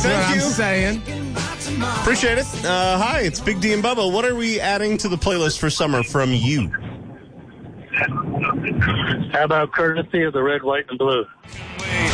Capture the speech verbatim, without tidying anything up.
That's Thank what you. I'm saying. Appreciate it. Uh, hi, it's Big D and Bubba. What are we adding to the playlist for summer from you? How about Courtesy of the Red, White, and Blue?